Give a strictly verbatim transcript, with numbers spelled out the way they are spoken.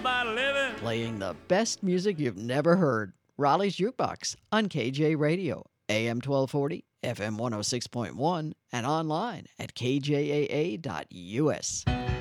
by living. Playing the best music you've never heard. Raleigh's Jukebox on K J Radio, A M twelve forty, F M one oh six point one, and online at K J A A dot U S.